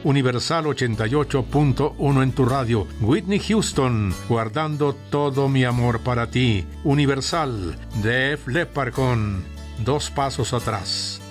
Universal 88.1 en tu radio. Whitney Houston, guardando todo mi amor para ti. Universal, Def Leppard con Dos Pasos Atrás.